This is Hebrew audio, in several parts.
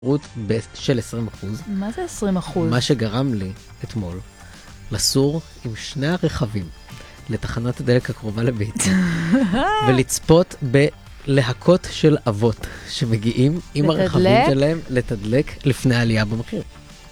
רות של 20%. מה זה 20%? מה שגרם לי אתמול לסור עם שני הרכבים לתחנת הדלק הקרובה לביתי, ולצפות בלהקות של אבות שמגיעים עם הרכבים שלהם לתדלק לפני העלייה במחיר.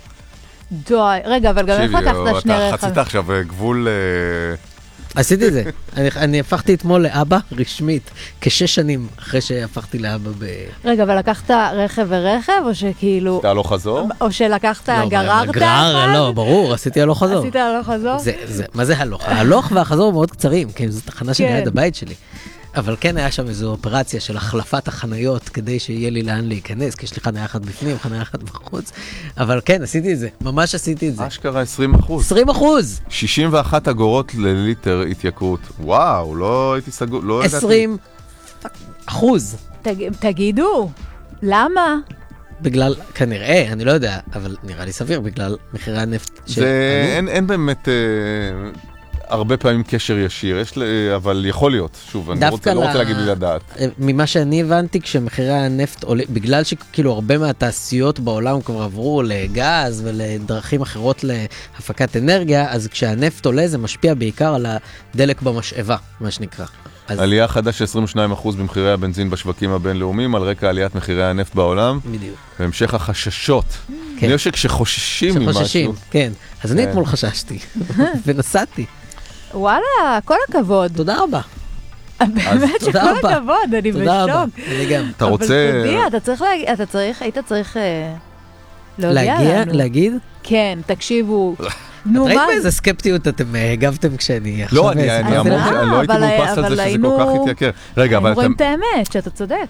רגע, אבל גם איך לקחת שני רכבים? אתה חצית עכשיו גבול... עשיתי את זה. אני הפכתי אתמול לאבא רשמית, כ6 שנים אחרי שהפכתי לאבא רגע, אבל לקחת רכב ורכב, או שכאילו... עשית הלוך חזור? או שלקחת, גררת אחד? לא, ברור, עשיתי הלוך חזור. עשית הלוך חזור? מה זה הלוך? ההלוך והחזור מאוד קצרים, כי זו תחנה שליד הבית שלי. אבל כן היה שם איזו אופרציה של החלפת החניות, כדי שיהיה לי לאן להיכנס, כי יש לי חניה אחת בפנים, חניה אחת בחוץ. אבל כן, עשיתי את זה, ממש עשיתי את זה. אשכרה 20%. 20%! 61 אגורות לליטר התייקרות. וואו, לא הייתי סגור, לא ידעתי. 20%. תגידו, למה? בגלל, כנראה, אני לא יודע, אבל נראה לי סביר, בגלל מחירי הנפט. אין באמת... הרבה פעמים קשר ישיר, אבל יכול להיות, שוב, אני לא רוצה להגיד לי לדעת. ממה שאני הבנתי, כשמחירי הנפט עולה, בגלל שכאילו הרבה מהתעשיות בעולם כבר עברו לגז ולדרכים אחרות להפקת אנרגיה, אז כשהנפט עולה זה משפיע בעיקר על הדלק במשאבה, מה שנקרא. עלייה חדש 22% במחירי הבנזין בשווקים הבינלאומיים, על רקע עליית מחירי הנפט בעולם. בדיוק. והמשך החששות. אני חושב שכשחוששים ממשהו. כן. אז אני אתמול חששתי, ונסעתי. וואלה, כל הכבוד. תודה רבה. באמת שכל הכבוד, אני בשוק. תודה רבה, אני גם. אתה רוצה... אבל תודיע, היית צריך להודיע לנו. להגיד? כן, תקשיבו. את ראית באיזה סקפטיות אתם הגבתם כשאני עכשיו... לא, אני לא הייתי מאופס על זה שזה כל כך התייקר. רגע, אבל... רואים את האמת, שאתה צודק.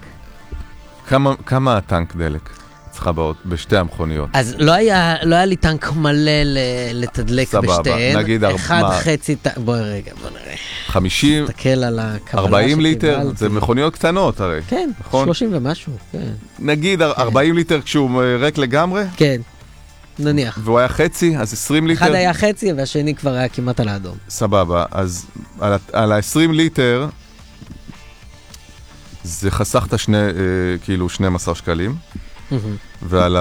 כמה הטנק דלק? בשתי המכוניות. אז לא היה לי טנק מלא לתדלק בשתיהן. נגיד 1.5 טנק, בוא נראה. 50, תסתכל על הקבלה 40 ליטר, זה מכוניות קטנות הרי. כן, 30 ומשהו. נגיד 40 ליטר כשהוא ריק לגמרי? כן, נניח. והוא היה חצי, אז 20 ליטר? אחד היה חצי והשני כבר היה כמעט על האדום. סבבה, אז על ה-20 ליטר, זה חסכת כאילו 12 שקלים. ועל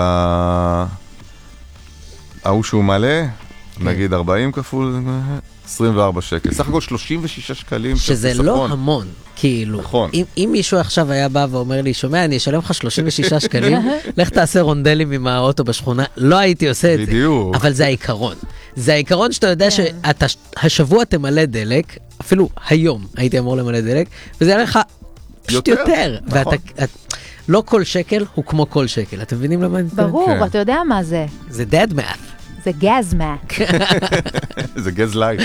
ההוא שהוא מלא, נגיד 40 כפול 24 שקל. סך הכל 36 שקלים. שזה לא המון, כאילו. נכון. אם מישהו עכשיו היה בא ואומר לי, שומע, אני אשלם לך 36 שקלים, לך תעשה רונדלים עם האוטו בשכונה, לא הייתי עושה את זה. בדיוק. אבל זה העיקרון. זה העיקרון שאתה יודע שהשבוע תמלא דלק, אפילו היום הייתי אמור למלא דלק, וזה היה לך פשוט יותר. נכון. לא כל שקל הוא כמו כל שקל. אתם מבינים למה אני מתכוון? ברור, אתה יודע מה זה. זה dead math. זה גז math. זה גז לייט.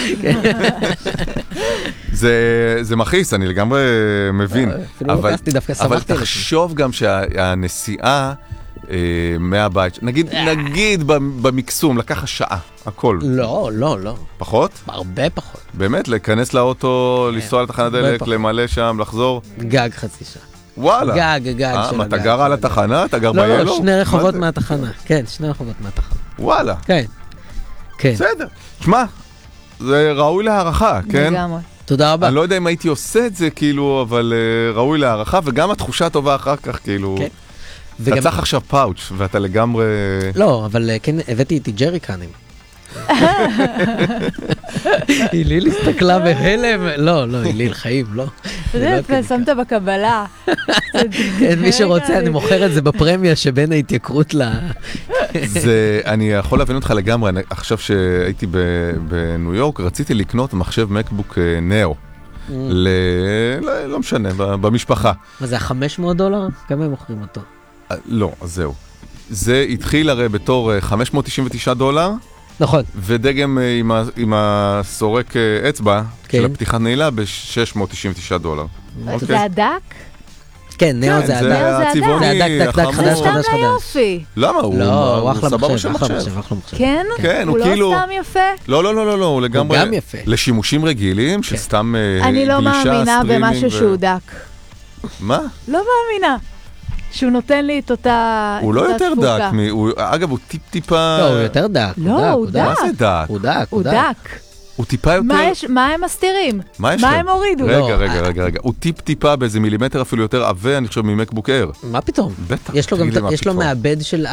זה מכעיס, אני לגמרי מבין. אבל תחשוב גם שהנסיעה מהבית, נגיד במקסום, לקחה שעה, הכל. לא. פחות? הרבה פחות. באמת, להיכנס לאוטו, לנסוע לתחנת דלק, למלא שם, לחזור? גג חצי שעה. וואלה. גג של הגג. אתה גר על התחנה? אתה גר ביילו? לא, 2 רחובות מהתחנה. כן, 2 רחובות מהתחנה. וואלה. כן. בסדר. תשמע, זה ראוי להערכה, כן? לגמרי. תודה רבה. אני לא יודע אם הייתי עושה את זה, כאילו, אבל ראוי להערכה, וגם התחושה טובה אחר כך, כאילו... אתה צריך עכשיו פאוץ', ואתה לגמרי... לא, אבל כן, הבאתי איתי ג'ריקנים. איליל הסתכלה בהלם, לא, איליל חיים, לא. שמת בקבלה. מי שרוצה, אני מוכר את זה בפרמיה שבין ההתייקרות ל... אני יכול להבין אותך לגמרי, עכשיו שהייתי בניו יורק, רציתי לקנות מחשב מקבוק נאו. לא משנה, במשפחה. מה זה, $500? כמה הם מוכרים אותו? לא, אז זהו. זה התחיל הרי בתור $599, נכון. ודגם עם הסורק אצבע של הפתיחת נעילה ב$699. זה הדק? כן, נאו זה הדק. זה הצבעוני, החמור. חדש. סתם יופי. למה? הוא סבבה של מחשב. כן? הוא לא סתם יפה? לא, הוא לגמרי... הוא גם יפה. לשימושים רגילים, שסתם גלישה, אני לא מאמינה במשהו שהוא דק. מה? לא מאמינה. שהוא נותן לי את אותה... הוא לא יותר דק, אגב, הוא טיפה... לא, הוא יותר דק. לא, הוא דק. מה זה דק? הוא דק. הוא דק. הוא טיפה יותר... מה הם מסתירים? מה יש מה להם? הם הורידו? רגע. הוא טיפה באיזה מילימטר אפילו יותר עבה, אני חושב, ממקבוק אייר. מה פתאום? בטח. יש לו תגיד לי מה יש לו פתאום. מעבד של